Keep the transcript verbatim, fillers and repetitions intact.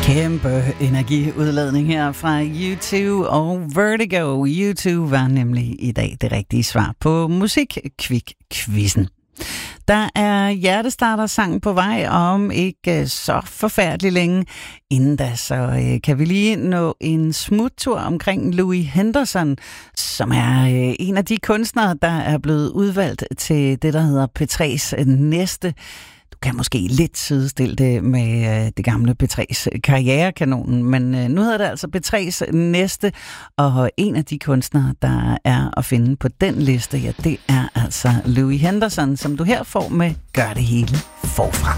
Kæmpe energiudladning her fra U to og Vertigo. U to var nemlig i dag det rigtige svar på Musikquiz-quizzen. Der er hjertestarter-sang på vej om ikke så forfærdelig længe. Inden da så kan vi lige nå en smuttur omkring Louis Henderson, som er en af de kunstnere, der er blevet udvalgt til det, der hedder P tre's næste. Du kan måske lidt sidestille det med det gamle P tre's karrierekanonen, men nu hedder det altså P tre's næste, og en af de kunstnere, der er at finde på den liste, ja, det er altså Louis Henderson, som du her får med Gør det hele forfra.